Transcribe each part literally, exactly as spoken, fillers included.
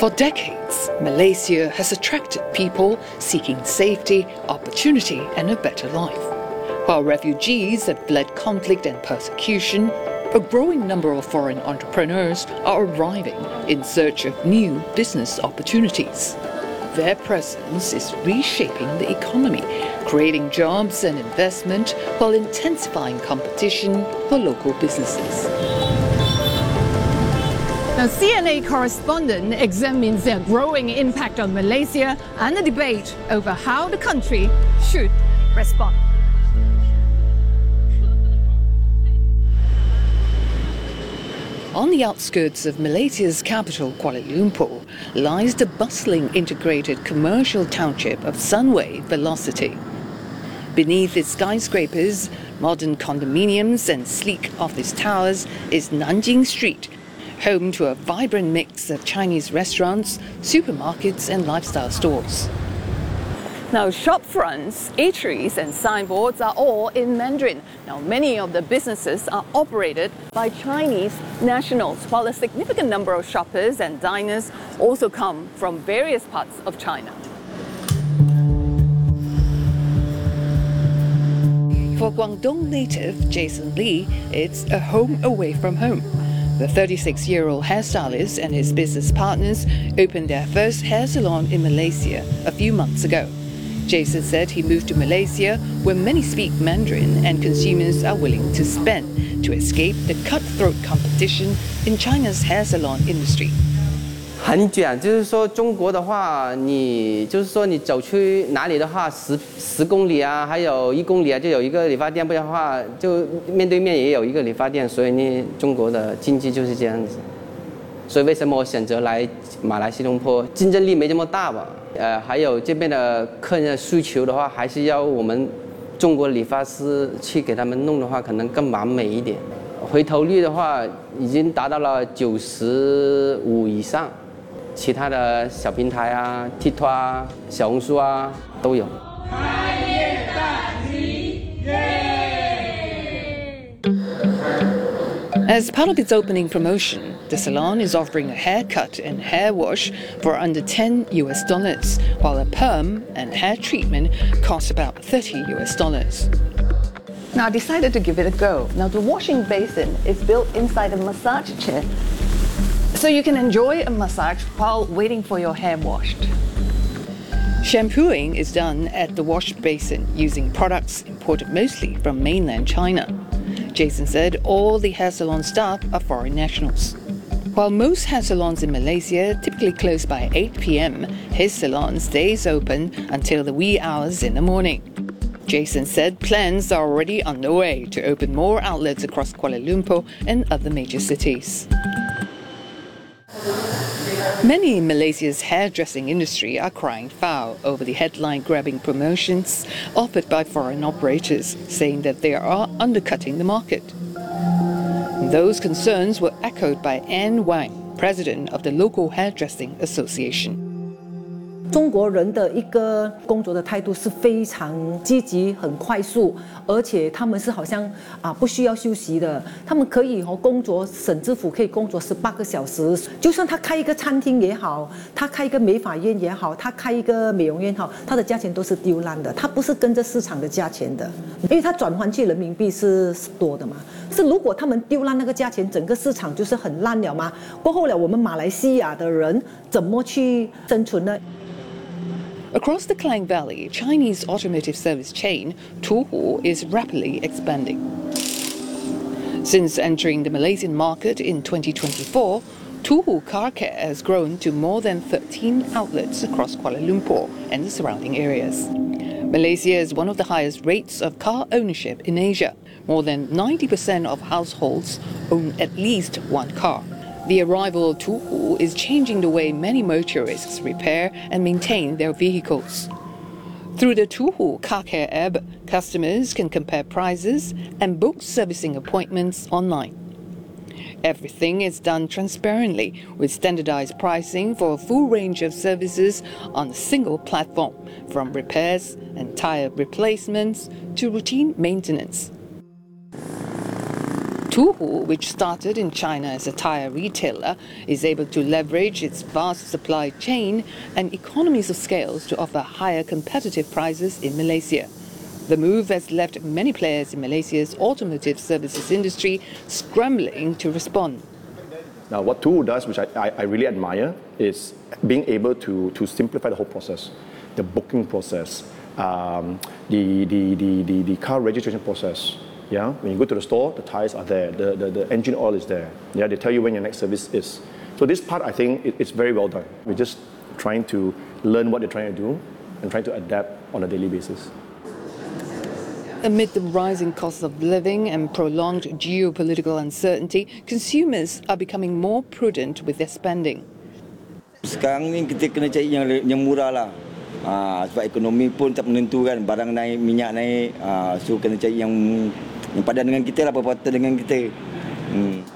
For decades, Malaysia has attracted people seeking safety, opportunity, and a better life. While refugees have fled conflict and persecution, a growing number of foreign entrepreneurs are arriving in search of new business opportunities. Their presence is reshaping the economy, creating jobs and investment while intensifying competition for local businesses. Now, C N A correspondent examines their growing impact on Malaysia and the debate over how the country should respond. On the outskirts of Malaysia's capital, Kuala Lumpur, lies the bustling integrated commercial township of Sunway Velocity. Beneath its skyscrapers, modern condominiums and sleek office towers is Nanjing Street, home to a vibrant mix of Chinese restaurants, supermarkets and lifestyle stores. Now, shop fronts, eateries and signboards are all in Mandarin. Now, many of the businesses are operated by Chinese nationals, while a significant number of shoppers and diners also come from various parts of China. For Guangdong native Jason Lee, it's a home away from home. The thirty-six-year-old hairstylist and his business partners opened their first hair salon in Malaysia a few months ago. Jason said he moved to Malaysia where many speak Mandarin and consumers are willing to spend to escape the cutthroat competition in China's hair salon industry. 很卷，就是说中国的话，你就是说你走去哪里的话，十十公里啊，还有一公里啊，就有一个理发店，不然的话就面对面也有一个理发店，所以呢，中国的经济就是这样子。所以为什么我选择来马来西亚东坡？竞争力没这么大吧？呃，还有这边的客人的需求的话，还是要我们中国理发师去给他们弄的话，可能更完美一点。回头率的话，已经达到了九十五以上。其他的小平台啊 ，TikTok 啊、小红书啊都有。 As part of its opening promotion, the salon is offering a haircut and hair wash for under ten US dollars, while a perm and hair treatment costs about thirty US dollars. Now, I decided to give it a go. Now, the washing basin is built inside a massage chair, so you can enjoy a massage while waiting for your hair washed. Shampooing is done at the wash basin using products imported mostly from mainland China. Jason said all the hair salon staff are foreign nationals. While most hair salons in Malaysia typically close by eight p m, his salon stays open until the wee hours in the morning. Jason said plans are already underway to open more outlets across Kuala Lumpur and other major cities. Many in Malaysia's hairdressing industry are crying foul over the headline-grabbing promotions offered by foreign operators, saying that they are undercutting the market. Those concerns were echoed by Anne Wang, president of the local hairdressing association. 中国人的一个工作的态度是非常积极、很快速，而且他们是好像啊不需要休息的，他们可以哦工作，省政府可以工作十八个小时，就算他开一个餐厅也好，他开一个美发院也好，他开一个美容院也好，他的价钱都是丢烂的，他不是跟着市场的价钱的，因为他转换去人民币是多的嘛。是如果他们丢烂那个价钱，整个市场就是很烂了嘛。过后了，我们马来西亚的人怎么去生存呢？ Across the Klang Valley, Chinese automotive service chain Tuhu is rapidly expanding. Since entering the Malaysian market in twenty twenty-four, Tuhu Car Care has grown to more than thirteen outlets across Kuala Lumpur and the surrounding areas. Malaysia is one of the highest rates of car ownership in Asia. More than ninety percent of households own at least one car. The arrival of Tuhu is changing the way many motorists repair and maintain their vehicles. Through the Tuhu Car Care app, customers can compare prices and book servicing appointments online. Everything is done transparently with standardized pricing for a full range of services on a single platform, from repairs and tire replacements to routine maintenance. Tuhu, which started in China as a tire retailer, is able to leverage its vast supply chain and economies of scale to offer higher competitive prices in Malaysia. The move has left many players in Malaysia's automotive services industry scrambling to respond. Now, what Tuhu does, which I, I, I really admire, is being able to, to simplify the whole process, the booking process, um, the, the, the, the, the car registration process. Yeah, when you go to the store, the tires are there, the, the, the engine oil is there. Yeah, they tell you when your next service is. So this part, I think, it, it's very well done. We're just trying to learn what they're trying to do and trying to adapt on a daily basis. Amid the rising cost of living and prolonged geopolitical uncertainty, consumers are becoming more prudent with their spending. Sekarang ni kita kena cari yang yang murah lah. Ah, sebab ekonomi pun tak menentu kan, barang naik, minyak naik, ah, so kena cari yang yang padan dengan kita lah, berpatut dengan kita. Hmm.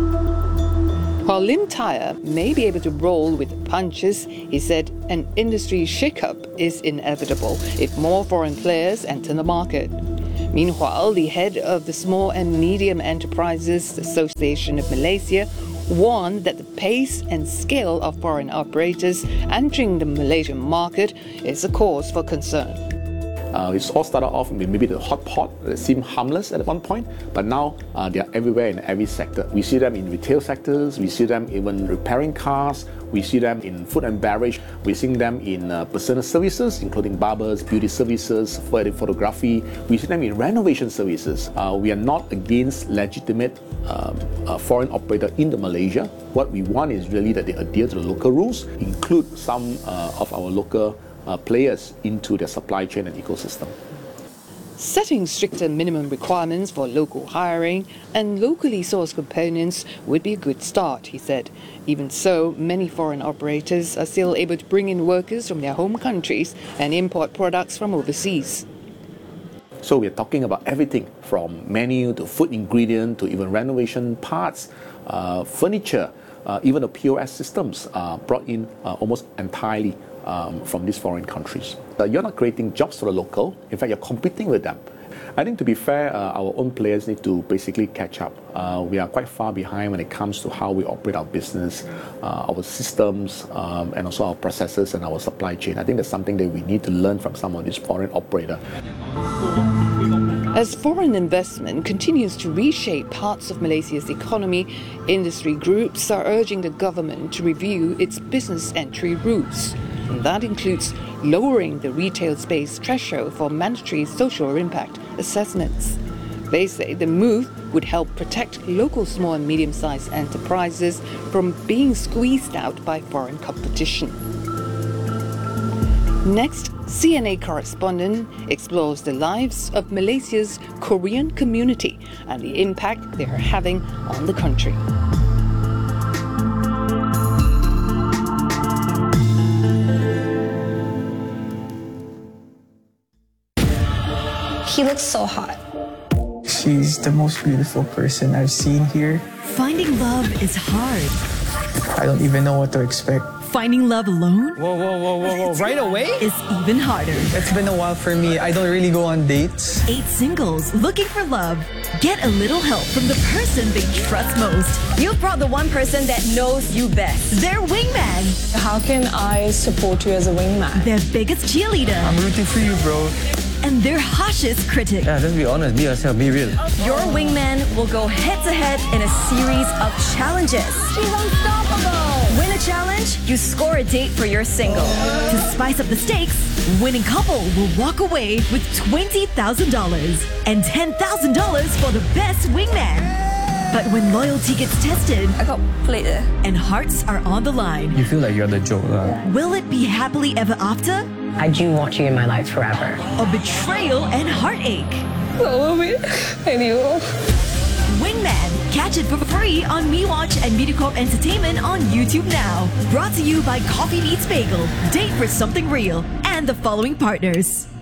While Lim Tire may be able to roll with the punches, he said an industry shake-up is inevitable if more foreign players enter the market. Meanwhile, the head of the Small and Medium Enterprises Association of Malaysia warned that the pace and scale of foreign operators entering the Malaysian market is a cause for concern. Uh, it's all started off with maybe the hot pot that seemed harmless at one point, but now uh, they are everywhere in every sector. We see them in retail sectors, we see them even repairing cars, we see them in food and beverage, we see them in uh, personal services, including barbers, beauty services, photography, we see them in renovation services. Uh, we are not against legitimate um, uh, foreign operator in the Malaysia. What we want is really that they adhere to the local rules, include some uh, of our local Uh, players into their supply chain and ecosystem. Setting stricter minimum requirements for local hiring and locally sourced components would be a good start, he said. Even so, many foreign operators are still able to bring in workers from their home countries and import products from overseas. So we're talking about everything from menu to food ingredient to even renovation parts, uh, furniture, uh, even the P O S systems are brought in uh, almost entirely Um, from these foreign countries. Uh, you're not creating jobs for the local, in fact, you're competing with them. I think to be fair, uh, our own players need to basically catch up. Uh, we are quite far behind when it comes to how we operate our business, uh, our systems, um, and also our processes and our supply chain. I think that's something that we need to learn from some of these foreign operators. As foreign investment continues to reshape parts of Malaysia's economy, industry groups are urging the government to review its business entry rules. And that includes lowering the retail space threshold for mandatory social impact assessments. They say the move would help protect local small and medium-sized enterprises from being squeezed out by foreign competition. Next, C N A correspondent explores the lives of Malaysia's Korean community and the impact they are having on the country. He looks so hot. She's the most beautiful person I've seen here. Finding love is hard. I don't even know what to expect. Finding love alone? Whoa, whoa, whoa, whoa, whoa. Right away? Is even harder. It's been a while for me. I don't really go on dates. Eight singles looking for love. Get a little help from the person they trust most. You've brought the one person that knows you best. Their wingman. How can I support you as a wingman? Their biggest cheerleader. I'm rooting for you, bro. And their harshest critic. Yeah, just be honest, be yourself, be real. Your wingman will go head-to-head in a series of challenges. She's unstoppable! Win a challenge, you score a date for your single. To spice up the stakes, winning couple will walk away with twenty thousand dollars and ten thousand dollars for the best wingman. But when loyalty gets tested, I got played there. And hearts are on the line. You feel like you're the joke, uh. Will it be happily ever after? I do want you in my life forever. Or betrayal and heartache? Oh, I knew. Wingman. Catch it for free on MeWatch and MediaCorp Entertainment on YouTube now. Brought to you by Coffee Meets Bagel, Date for Something Real, and the following partners.